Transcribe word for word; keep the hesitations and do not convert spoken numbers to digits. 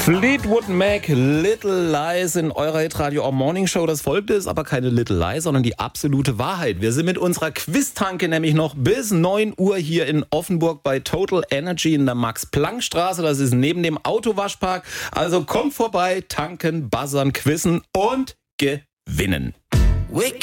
Fleetwood Mac, Little Lies in eurer Hitradio Our Morning Show. Das folgte ist aber keine Little Lies, sondern die absolute Wahrheit. Wir sind mit unserer Quiztanke nämlich noch bis neun Uhr hier in Offenburg bei Total Energy in der Max-Planck-Straße. Das ist neben dem Autowaschpark. Also kommt vorbei, tanken, buzzern, quizzen und gewinnen.